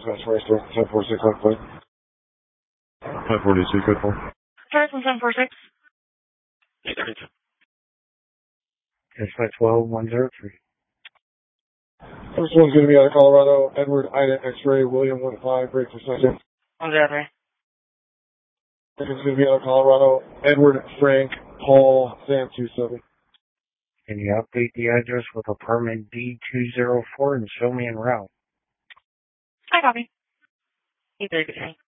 X-ray, 1046, on plate. 546, good call. Sorry, from 746. Dispatch 12103. First one's going to be out of Colorado, Edward Ida X-ray, William 15, break for second. 103. Second's going to be out of Colorado, Edward Frank Paul Sam 27. Can you update the address with apartment D204 and show me en route? I copy. 8:30.